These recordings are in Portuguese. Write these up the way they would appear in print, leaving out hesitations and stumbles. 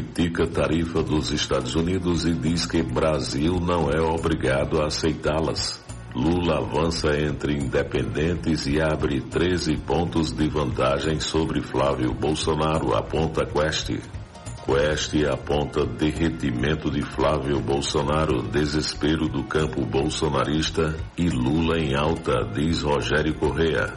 critica a tarifa dos Estados Unidos e diz que Brasil não é obrigado a aceitá-las. Lula avança entre independentes e abre 13 pontos de vantagem sobre Flávio Bolsonaro, aponta Quest. Quest aponta derretimento de Flávio Bolsonaro, desespero do campo bolsonarista e Lula em alta, diz Rogério Correa.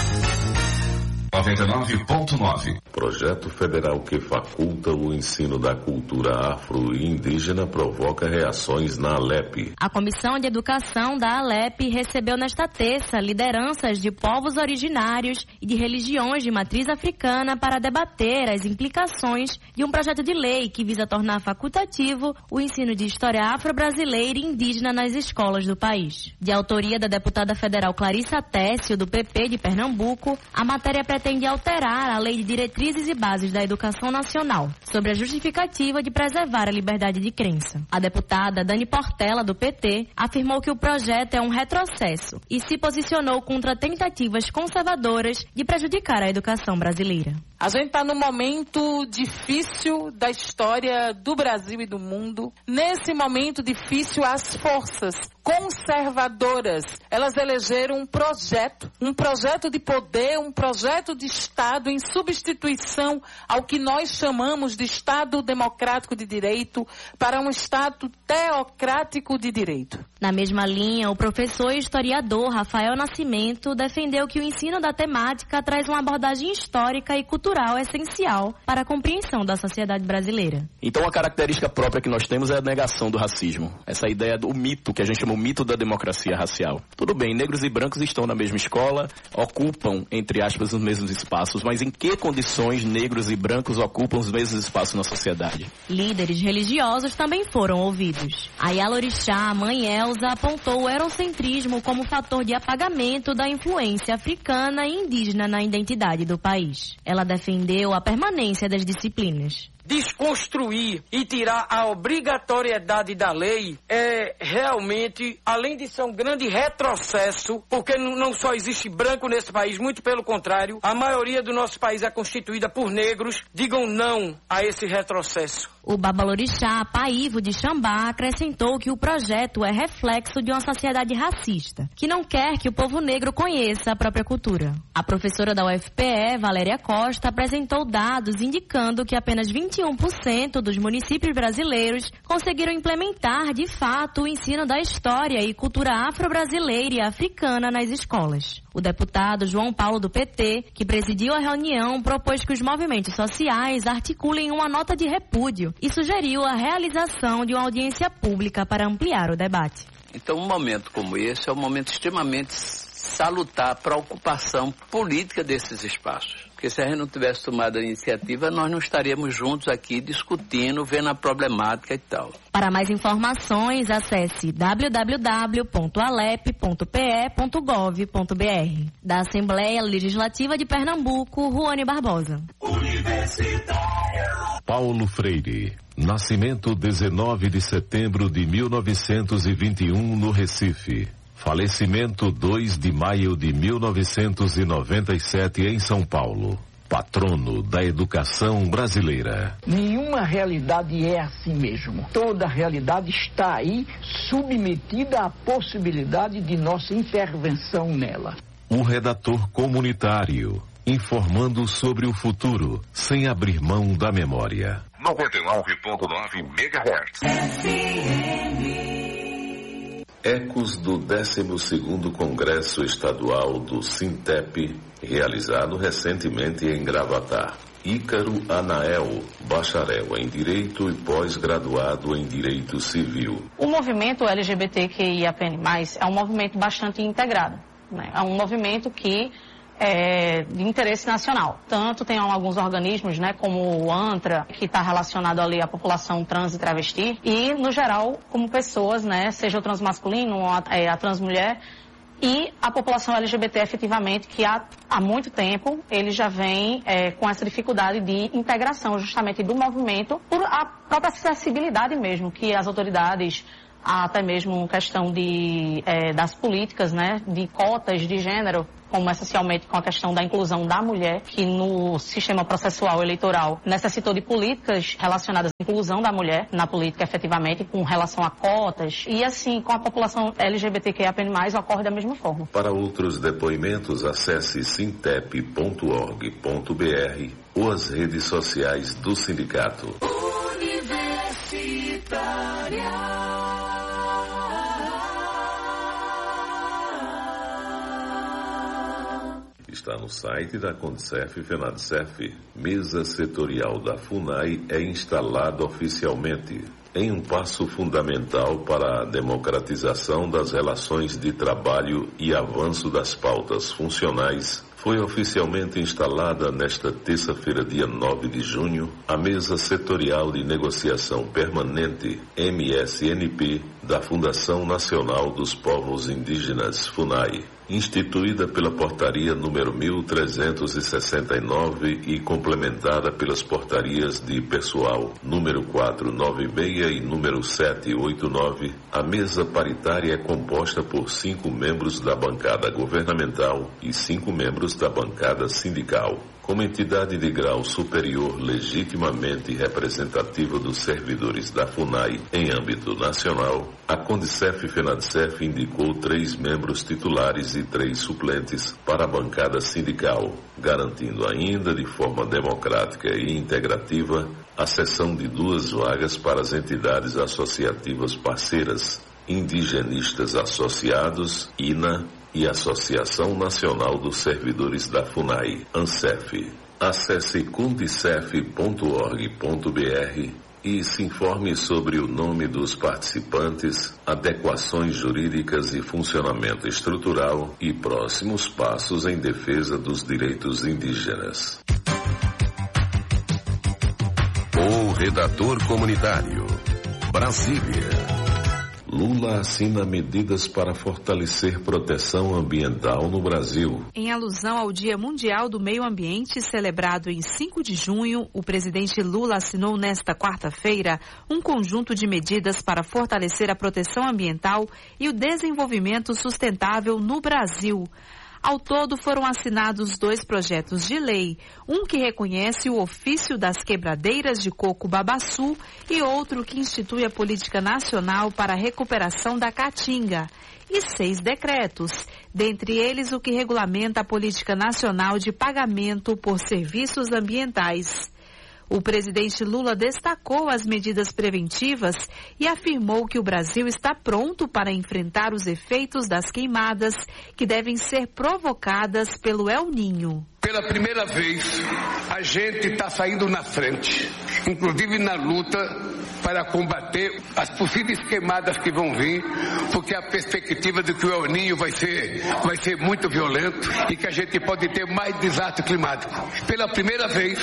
99.9. Projeto federal que faculta o ensino da cultura afro e indígena provoca reações na ALEP. A Comissão de Educação da ALEP recebeu nesta terça lideranças de povos originários e de religiões de matriz africana para debater as implicações de um projeto de lei que visa tornar facultativo o ensino de história afro-brasileira e indígena nas escolas do país. De autoria da deputada federal Clarissa Tessio, do PP de Pernambuco, a matéria pretende alterar a Lei de Diretrizes e Bases da Educação Nacional, sobre a justificativa de preservar a liberdade de crença. A deputada Dani Portela, do PT, afirmou que o projeto é um retrocesso e se posicionou contra tentativas conservadoras de prejudicar a educação brasileira. A gente está num momento difícil da história do Brasil e do mundo. Nesse momento difícil, as forças conservadoras, elas elegeram um projeto de poder, um projeto de Estado em substituição ao que nós chamamos de Estado democrático de direito para um Estado teocrático de direito. Na mesma linha, o professor e historiador Rafael Nascimento defendeu que o ensino da temática traz uma abordagem histórica e cultural essencial para a compreensão da sociedade brasileira. Então, a característica própria que nós temos é a negação do racismo. Essa ideia do mito, que a gente chama o mito da democracia racial. Tudo bem, negros e brancos estão na mesma escola, ocupam, entre aspas, os mesmos espaços, mas em que condições negros e brancos ocupam os mesmos espaços na sociedade? Líderes religiosos também foram ouvidos. A Yalorixá, mãe Elza, apontou o eurocentrismo como fator de apagamento da influência africana e indígena na identidade do país. Ela defendeu a permanência das disciplinas. Desconstruir e tirar a obrigatoriedade da lei é realmente, além de ser um grande retrocesso, porque não só existe branco nesse país, muito pelo contrário, a maioria do nosso país é constituída por negros. Digam não a esse retrocesso. O Babalorixá Paivo de Xambá acrescentou que o projeto é reflexo de uma sociedade racista, que não quer que o povo negro conheça a própria cultura. A professora da UFPE, Valéria Costa, apresentou dados indicando que apenas 21% dos municípios brasileiros conseguiram implementar, de fato, o ensino da história e cultura afro-brasileira e africana nas escolas. O deputado João Paulo, do PT, que presidiu a reunião, propôs que os movimentos sociais articulem uma nota de repúdio e sugeriu a realização de uma audiência pública para ampliar o debate. Então, um momento como esse é um momento extremamente salutar para a ocupação política desses espaços. Porque se a gente não tivesse tomado a iniciativa, nós não estaríamos juntos aqui discutindo, vendo a problemática e tal. Para mais informações, acesse www.alep.pe.gov.br. Da Assembleia Legislativa de Pernambuco, Ruane Barbosa. Paulo Freire. Nascimento 19 de setembro de 1921 no Recife. Falecimento 2 de maio de 1997 em São Paulo. Patrono da educação brasileira. Nenhuma realidade é assim mesmo. Toda realidade está aí submetida à possibilidade de nossa intervenção nela. O redator comunitário, informando sobre o futuro, sem abrir mão da memória. 99.9 MHz. Ecos do 12º Congresso Estadual do Sintep, realizado recentemente em Gravatá. Ícaro Anael, bacharel em Direito e pós-graduado em Direito Civil. O movimento LGBTQIAPN+, é um movimento bastante integrado, né? É um movimento que de interesse nacional. Tanto tem alguns organismos, né, como o ANTRA, que está relacionado ali à população trans e travesti, e, no geral, como pessoas, né, seja o transmasculino ou a transmulher, e a população LGBT, efetivamente, que há muito tempo, ele já vem com essa dificuldade de integração, justamente, do movimento, por a própria acessibilidade mesmo, que as autoridades até mesmo questão das políticas, né, de cotas de gênero, como essencialmente com a questão da inclusão da mulher, que no sistema processual eleitoral necessitou de políticas relacionadas à inclusão da mulher na política efetivamente, com relação a cotas, e assim com a população LGBTQIA+, ocorre da mesma forma. Para outros depoimentos, acesse sintep.org.br ou as redes sociais do sindicato. Está no site da Condecef e FENADCEF. Mesa setorial da FUNAI é instalada oficialmente, em um passo fundamental para a democratização das relações de trabalho e avanço das pautas funcionais. Foi oficialmente instalada nesta terça-feira, dia 9 de junho, a Mesa Setorial de Negociação Permanente, MSNP, da Fundação Nacional dos Povos Indígenas, FUNAI, instituída pela portaria número 1369 e complementada pelas portarias de pessoal número 496 e número 789, a mesa paritária é composta por 5 membros da bancada governamental e 5 membros da bancada sindical. Como entidade de grau superior legitimamente representativa dos servidores da FUNAI em âmbito nacional, a Condecef e FENADCEF indicou 3 membros titulares e 3 suplentes para a bancada sindical, garantindo ainda de forma democrática e integrativa a cessão de 2 vagas para as entidades associativas parceiras, Indigenistas Associados, INA, e Associação Nacional dos Servidores da FUNAI, ANSEF. Acesse condicef.org.br e se informe sobre o nome dos participantes, adequações jurídicas e funcionamento estrutural e próximos passos em defesa dos direitos indígenas. O redator comunitário. Brasília. Lula assina medidas para fortalecer proteção ambiental no Brasil. Em alusão ao Dia Mundial do Meio Ambiente, celebrado em 5 de junho, o presidente Lula assinou nesta quarta-feira um conjunto de medidas para fortalecer a proteção ambiental e o desenvolvimento sustentável no Brasil. Ao todo, foram assinados 2 projetos de lei, um que reconhece o ofício das quebradeiras de coco babaçu e outro que institui a Política Nacional para a Recuperação da Caatinga, e 6 decretos, dentre eles o que regulamenta a Política Nacional de Pagamento por Serviços Ambientais. O presidente Lula destacou as medidas preventivas e afirmou que o Brasil está pronto para enfrentar os efeitos das queimadas que devem ser provocadas pelo El Niño. Pela primeira vez, a gente está saindo na frente, inclusive na luta para combater as possíveis queimadas que vão vir, porque a perspectiva de que o El Niño vai ser muito violento e que a gente pode ter mais desastre climático. Pela primeira vez,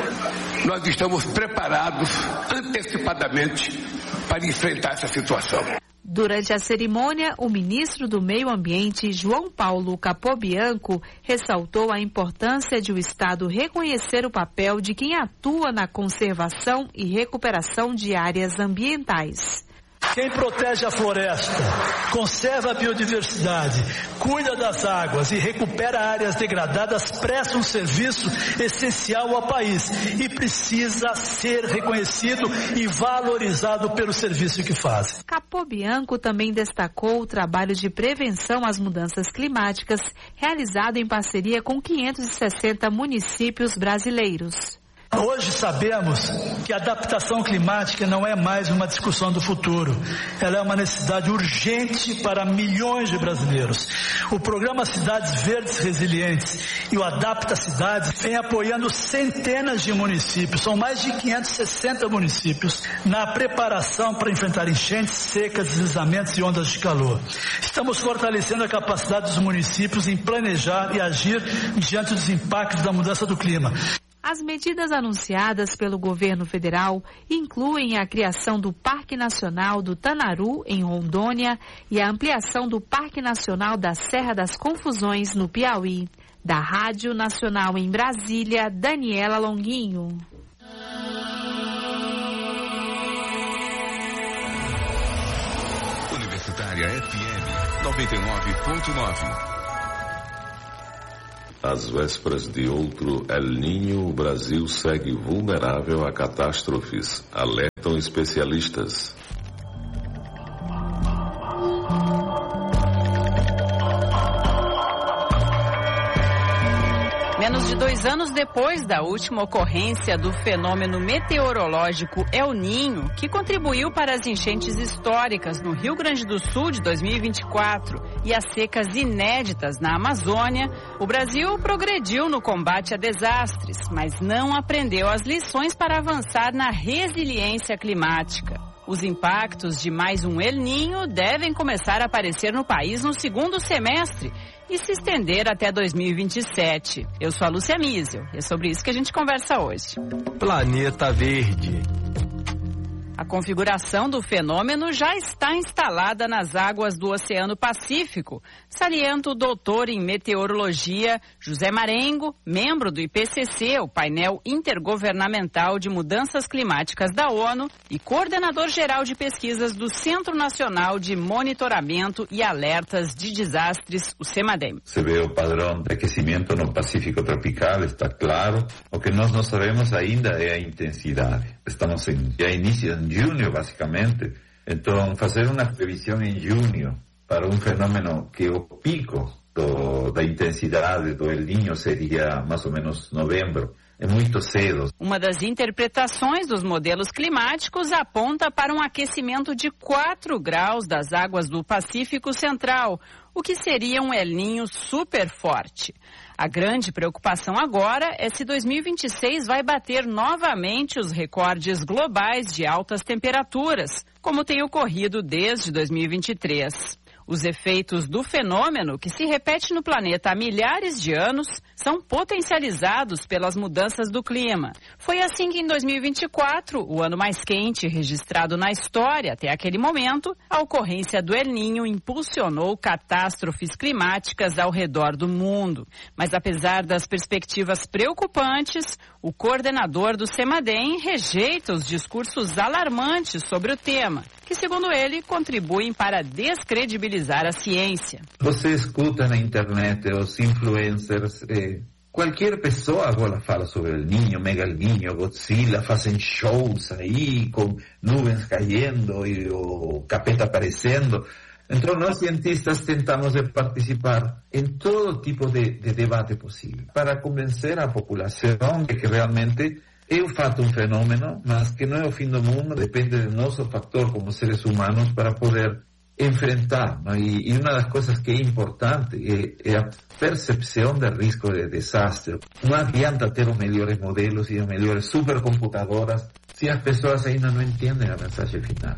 nós estamos preparados antecipadamente para enfrentar essa situação. Durante a cerimônia, o ministro do Meio Ambiente, João Paulo Capobianco, ressaltou a importância de o Estado reconhecer o papel de quem atua na conservação e recuperação de áreas ambientais. Quem protege a floresta, conserva a biodiversidade, cuida das águas e recupera áreas degradadas presta um serviço essencial ao país e precisa ser reconhecido e valorizado pelo serviço que faz. Capobianco também destacou o trabalho de prevenção às mudanças climáticas realizado em parceria com 560 municípios brasileiros. Hoje sabemos que a adaptação climática não é mais uma discussão do futuro. Ela é uma necessidade urgente para milhões de brasileiros. O programa Cidades Verdes Resilientes e o Adapta Cidades vem apoiando centenas de municípios, são mais de 560 municípios, na preparação para enfrentar enchentes, secas, deslizamentos e ondas de calor. Estamos fortalecendo a capacidade dos municípios em planejar e agir diante dos impactos da mudança do clima. As medidas anunciadas pelo governo federal incluem a criação do Parque Nacional do Tanaru, em Rondônia, e a ampliação do Parque Nacional da Serra das Confusões, no Piauí. Da Rádio Nacional em Brasília, Daniela Longuinho. Comunitária FM 99.9. Às vésperas de outro El Niño, o Brasil segue vulnerável a catástrofes, alertam especialistas. Menos de 2 anos depois da última ocorrência do fenômeno meteorológico El Niño, que contribuiu para as enchentes históricas no Rio Grande do Sul de 2024 e as secas inéditas na Amazônia, o Brasil progrediu no combate a desastres, mas não aprendeu as lições para avançar na resiliência climática. Os impactos de mais um El Niño devem começar a aparecer no país no segundo semestre e se estender até 2027. Eu sou a Lúcia Mísel e é sobre isso que a gente conversa hoje. Planeta Verde. A configuração do fenômeno já está instalada nas águas do Oceano Pacífico, salienta o doutor em meteorologia José Marengo, membro do IPCC, o painel intergovernamental de mudanças climáticas da ONU, e coordenador-geral de pesquisas do Centro Nacional de Monitoramento e Alertas de Desastres, o CEMADEM. Se vê o padrão de aquecimento no Pacífico tropical, está claro. O que nós não sabemos ainda é a intensidade. Estamos já início em junho, basicamente. Então, fazer uma previsão em junho para um fenômeno que o pico da intensidade do El Niño seria mais ou menos novembro. É muito cedo. Uma das interpretações dos modelos climáticos aponta para um aquecimento de 4 graus das águas do Pacífico Central, o que seria um El Niño super forte. A grande preocupação agora é se 2026 vai bater novamente os recordes globais de altas temperaturas, como tem ocorrido desde 2023. Os efeitos do fenômeno, que se repete no planeta há milhares de anos, são potencializados pelas mudanças do clima. Foi assim que em 2024, o ano mais quente registrado na história até aquele momento, a ocorrência do El Niño impulsionou catástrofes climáticas ao redor do mundo. Mas apesar das perspectivas preocupantes, o coordenador do CEMADEM rejeita os discursos alarmantes sobre o tema, que, segundo ele, contribuem para descredibilizar a ciência. Você escuta na internet os influencers, qualquer pessoa agora fala sobre El Niño, Mega El Niño, Godzilla, fazem shows aí com nuvens caindo e o capeta aparecendo. Então, nós cientistas tentamos participar em todo tipo de debate possível para convencer a população de que realmente é um fato, um fenômeno, mas que não é o fim do mundo, depende do nosso fator como seres humanos para poder enfrentar. ¿No? E uma das coisas que é importante é a percepção do risco de desastre. Não adianta ter os melhores modelos e as melhores supercomputadoras se as pessoas ainda não entendem a mensagem final.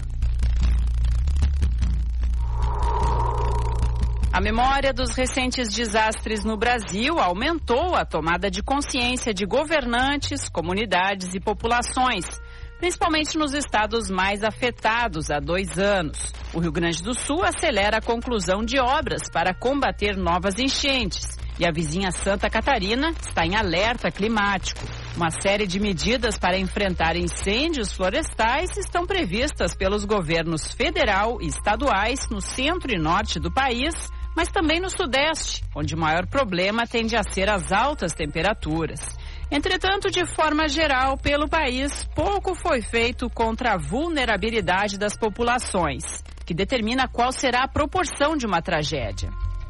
A memória dos recentes desastres no Brasil aumentou a tomada de consciência de governantes, comunidades e populações, principalmente nos estados mais afetados há 2 anos. O Rio Grande do Sul acelera a conclusão de obras para combater novas enchentes. E a vizinha Santa Catarina está em alerta climático. Uma série de medidas para enfrentar incêndios florestais estão previstas pelos governos federal e estaduais no centro e norte do país, mas também no sudeste, onde o maior problema tende a ser as altas temperaturas. Entretanto, de forma geral, pelo país, pouco foi feito contra a vulnerabilidade das populações, que determina qual será a proporção de uma tragédia.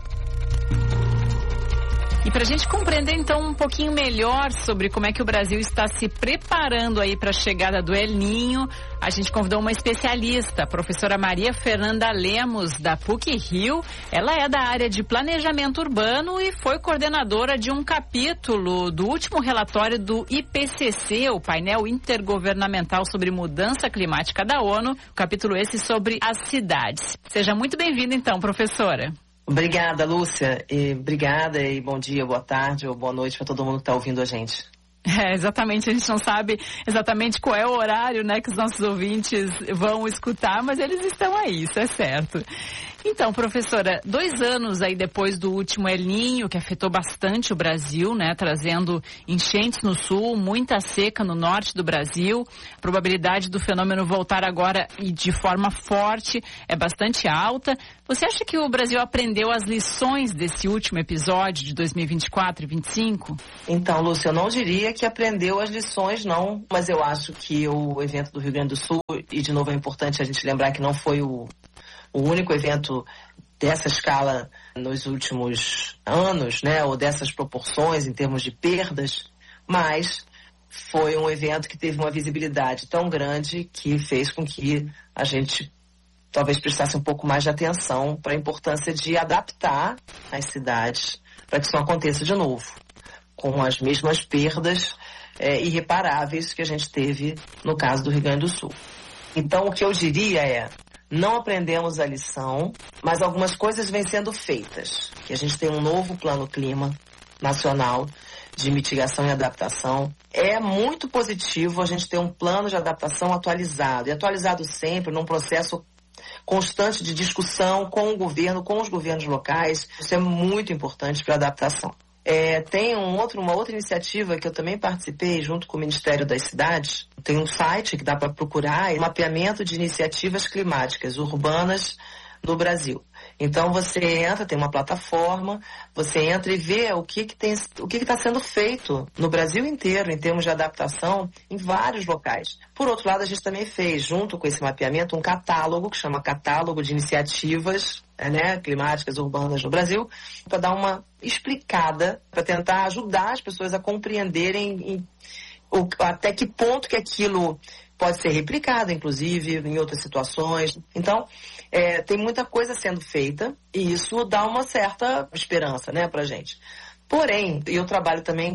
E para a gente compreender, então, um pouquinho melhor sobre como é que o Brasil está se preparando aí para a chegada do El Niño, a gente convidou uma especialista, a professora Maria Fernanda Lemos, da PUC-Rio. Ela é da área de planejamento urbano e foi coordenadora de um capítulo do último relatório do IPCC, o painel intergovernamental sobre mudança climática da ONU, capítulo esse sobre as cidades. Seja muito bem-vinda, então, professora. Obrigada, Lúcia. Obrigada e bom dia, boa tarde ou boa noite para todo mundo que está ouvindo a gente. Exatamente, a gente não sabe exatamente qual é o horário, né, que os nossos ouvintes vão escutar, mas eles estão aí, isso é certo. Então, professora, 2 anos aí depois do último El Niño, que afetou bastante o Brasil, né, trazendo enchentes no sul, muita seca no norte do Brasil, a probabilidade do fenômeno voltar agora e de forma forte é bastante alta. Você acha que o Brasil aprendeu as lições desse último episódio de 2024 e 2025? Então, Lúcia, eu não diria que aprendeu as lições, não, mas eu acho que o evento do Rio Grande do Sul, e de novo é importante a gente lembrar que não foi o único evento dessa escala nos últimos anos, né, ou dessas proporções em termos de perdas, mas foi um evento que teve uma visibilidade tão grande que fez com que a gente talvez prestasse um pouco mais de atenção para a importância de adaptar as cidades para que isso não aconteça de novo, com as mesmas perdas irreparáveis que a gente teve no caso do Rio Grande do Sul. Então, o que eu diria é, não aprendemos a lição, mas algumas coisas vêm sendo feitas. Que a gente tem um novo plano clima nacional de mitigação e adaptação. É muito positivo a gente ter um plano de adaptação atualizado. E atualizado sempre num processo constante de discussão com o governo, com os governos locais. Isso é muito importante para a adaptação. Tem uma outra iniciativa que eu também participei junto com o Ministério das Cidades. Tem um site que dá para procurar, mapeamento de iniciativas climáticas urbanas no Brasil. Então você entra, tem uma plataforma, você entra e vê o que está sendo feito no Brasil inteiro em termos de adaptação em vários locais. Por outro lado, a gente também fez, junto com esse mapeamento, um catálogo que chama Catálogo de Iniciativas climáticas urbanas no Brasil, para dar uma explicada, para tentar ajudar as pessoas a compreenderem até que ponto que aquilo pode ser replicado, inclusive, em outras situações. Então, tem muita coisa sendo feita e isso dá uma certa esperança, né, pra gente. Porém, eu trabalho também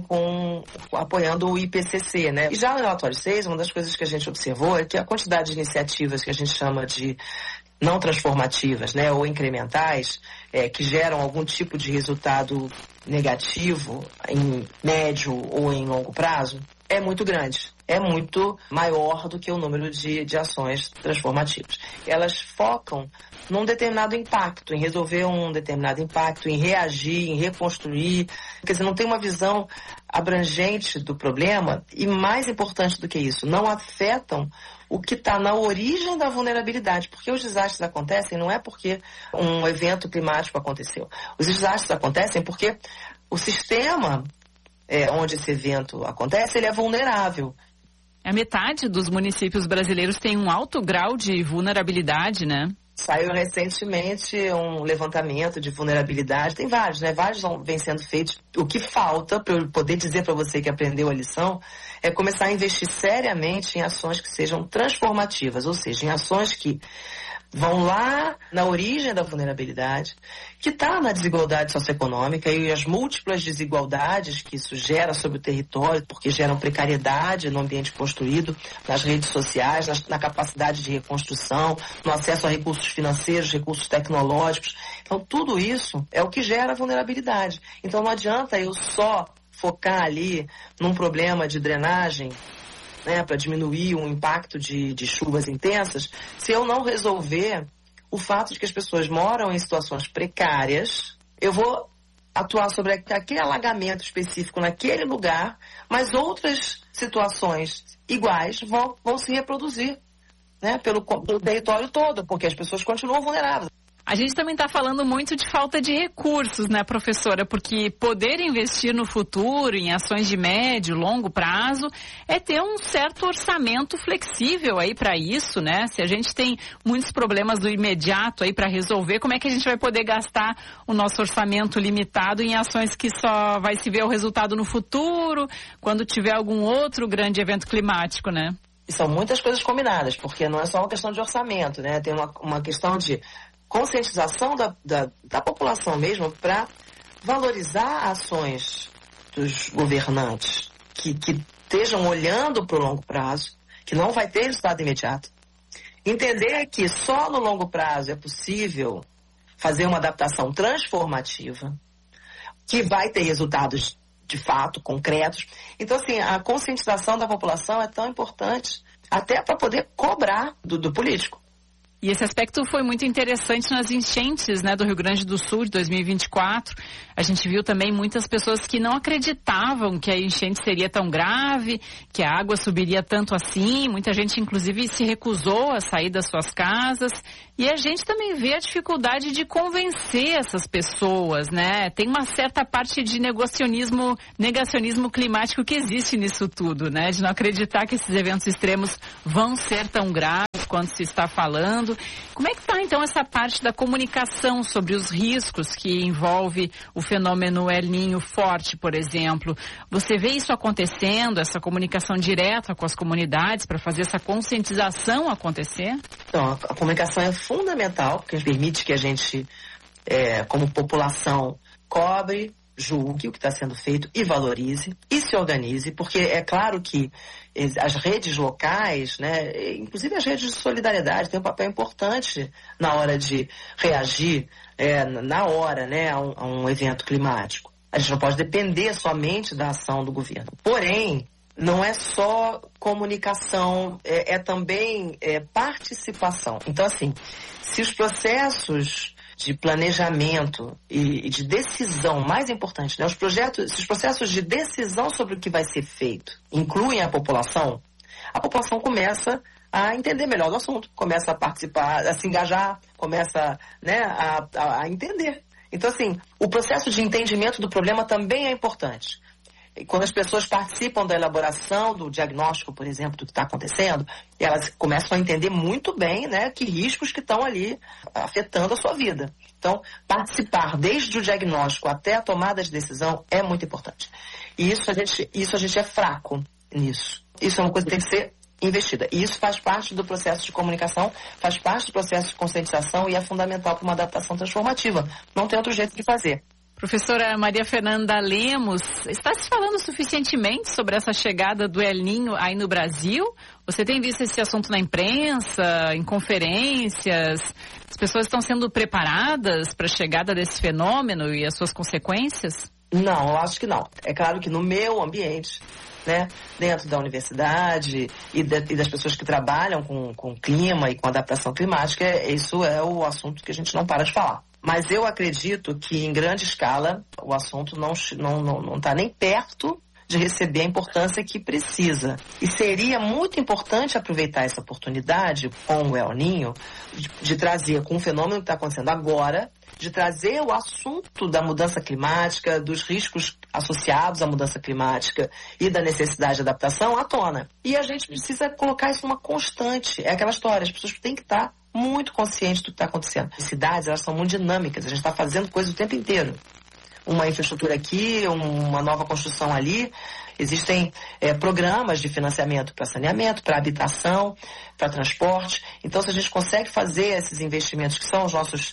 apoiando o IPCC, né? E já no relatório 6, uma das coisas que a gente observou é que a quantidade de iniciativas que a gente chama de não transformativas, né, ou incrementais, que geram algum tipo de resultado negativo em médio ou em longo prazo, é muito grande. É muito maior do que o número de ações transformativas. Elas focam num determinado impacto, em resolver um determinado impacto, em reagir, em reconstruir. Quer dizer, não tem uma visão abrangente do problema e, mais importante do que isso, não afetam o que está na origem da vulnerabilidade. Porque os desastres acontecem não é porque um evento climático aconteceu. Os desastres acontecem porque o sistema onde esse evento acontece, ele é vulnerável. A metade dos municípios brasileiros tem um alto grau de vulnerabilidade, né? Saiu recentemente um levantamento de vulnerabilidade. Tem vários, né? Vários vêm sendo feitos. O que falta, para eu poder dizer para você que aprendeu a lição, é começar a investir seriamente em ações que sejam transformativas, ou seja, em ações que vão lá na origem da vulnerabilidade, que está na desigualdade socioeconômica e as múltiplas desigualdades que isso gera sobre o território, porque geram precariedade no ambiente construído, nas redes sociais, na capacidade de reconstrução, no acesso a recursos financeiros, recursos tecnológicos. Então, tudo isso é o que gera vulnerabilidade. Então, não adianta eu só focar ali num problema de drenagem, para diminuir o impacto de chuvas intensas, se eu não resolver o fato de que as pessoas moram em situações precárias, eu vou atuar sobre aquele alagamento específico naquele lugar, mas outras situações iguais vão se reproduzir, né, pelo território todo, porque as pessoas continuam vulneráveis. A gente também está falando muito de falta de recursos, né, professora? Porque poder investir no futuro, em ações de médio, longo prazo, é ter um certo orçamento flexível aí para isso, né? Se a gente tem muitos problemas do imediato aí para resolver, como é que a gente vai poder gastar o nosso orçamento limitado em ações que só vai se ver o resultado no futuro, quando tiver algum outro grande evento climático, né? E são muitas coisas combinadas, porque não é só uma questão de orçamento, né? Tem uma questão de conscientização da população mesmo para valorizar ações dos governantes que estejam olhando para o longo prazo, que não vai ter resultado imediato. Entender que só no longo prazo é possível fazer uma adaptação transformativa que vai ter resultados de fato concretos. Então, assim, a conscientização da população é tão importante até para poder cobrar do político. E esse aspecto foi muito interessante nas enchentes, né, do Rio Grande do Sul de 2024. A gente viu também muitas pessoas que não acreditavam que a enchente seria tão grave, que a água subiria tanto assim. Muita gente, inclusive, se recusou a sair das suas casas. E a gente também vê a dificuldade de convencer essas pessoas, né? Tem uma certa parte de negacionismo climático que existe nisso tudo, né? De não acreditar que esses eventos extremos vão ser tão graves quanto se está falando. Como é que está, então, essa parte da comunicação sobre os riscos que envolve o fenômeno El Niño forte, por exemplo? Você vê isso acontecendo, essa comunicação direta com as comunidades para fazer essa conscientização acontecer? Então, a comunicação é fundamental, porque permite que a gente, como população, cobre, julgue o que está sendo feito e valorize e se organize, porque é claro que as redes locais, né, inclusive as redes de solidariedade, têm um papel importante na hora de reagir, na hora, né, a um evento climático. A gente não pode depender somente da ação do governo. Porém, não é só comunicação, é também participação. Então, assim, se os processos de planejamento e de decisão, mais importante, né, se os processos de decisão sobre o que vai ser feito incluem a população começa a entender melhor do assunto, começa a participar, a se engajar, começa, né, a entender. Então, assim, o processo de entendimento do problema também é importante. E quando as pessoas participam da elaboração do diagnóstico, por exemplo, do que está acontecendo, elas começam a entender muito bem, né, que riscos que estão ali afetando a sua vida. Então, participar desde o diagnóstico até a tomada de decisão é muito importante. E isso a gente é fraco nisso. Isso é uma coisa que tem que ser investida. E isso faz parte do processo de comunicação, faz parte do processo de conscientização e é fundamental para uma adaptação transformativa. Não tem outro jeito de fazer. Professora Maria Fernanda Lemos, está se falando suficientemente sobre essa chegada do El Niño aí no Brasil? Você tem visto esse assunto na imprensa, em conferências? As pessoas estão sendo preparadas para a chegada desse fenômeno e as suas consequências? Não, eu acho que não. É claro que no meu ambiente, né, dentro da universidade e das pessoas que trabalham com clima e com adaptação climática, isso é o assunto que a gente não para de falar. Mas eu acredito que, em grande escala, o assunto não está nem perto de receber a importância que precisa. E seria muito importante aproveitar essa oportunidade com o El Niño, de trazer, com o fenômeno que está acontecendo agora, de trazer o assunto da mudança climática, dos riscos associados à mudança climática e da necessidade de adaptação à tona. E a gente precisa colocar isso numa constante. É aquela história, as pessoas têm que estar muito conscientes do que está acontecendo. As cidades, elas são muito dinâmicas, a gente está fazendo coisas o tempo inteiro. Uma infraestrutura aqui, uma nova construção ali. Existem programas de financiamento para saneamento, para habitação, para transporte. Então, se a gente consegue fazer esses investimentos, que são os nossos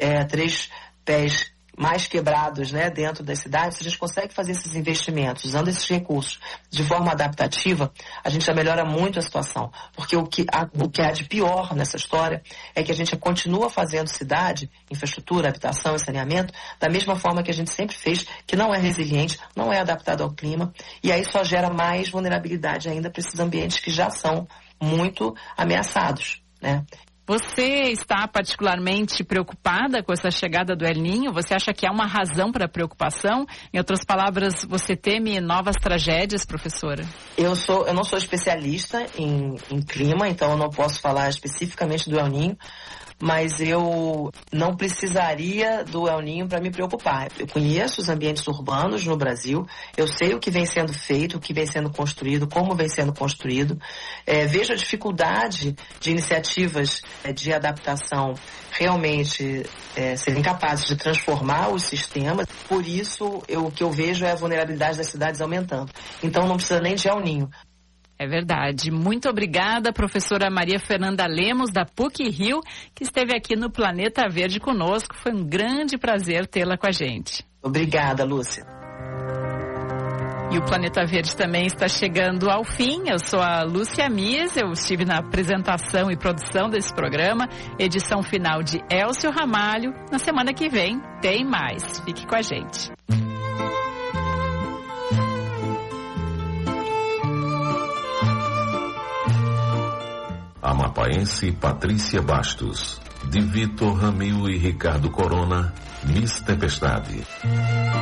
3 pés mais quebrados, né, dentro das cidades, se a gente consegue fazer esses investimentos, usando esses recursos de forma adaptativa, a gente já melhora muito a situação. Porque o que há de pior nessa história é que a gente continua fazendo cidade, infraestrutura, habitação e saneamento, da mesma forma que a gente sempre fez, que não é resiliente, não é adaptado ao clima, e aí só gera mais vulnerabilidade ainda para esses ambientes que já são muito ameaçados, né? Você está particularmente preocupada com essa chegada do El Niño? Você acha que há uma razão para preocupação? Em outras palavras, você teme novas tragédias, professora? Eu não sou especialista em clima, então eu não posso falar especificamente do El Niño, mas eu não precisaria do El Niño para me preocupar. Eu conheço os ambientes urbanos no Brasil, eu sei o que vem sendo feito, o que vem sendo construído, como vem sendo construído. Vejo a dificuldade de iniciativas de adaptação realmente serem capazes de transformar os sistemas. Por isso, o que eu vejo é a vulnerabilidade das cidades aumentando. Então, não precisa nem de El Niño. É verdade. Muito obrigada, professora Maria Fernanda Lemos, da PUC-Rio, que esteve aqui no Planeta Verde conosco. Foi um grande prazer tê-la com a gente. Obrigada, Lúcia. E o Planeta Verde também está chegando ao fim. Eu sou a Lúcia Mies, eu estive na apresentação e produção desse programa, edição final de Elcio Ramalho. Na semana que vem tem mais. Fique com a gente. Amapaense Patrícia Bastos. De Vitor Ramil e Ricardo Corona, Miss Tempestade.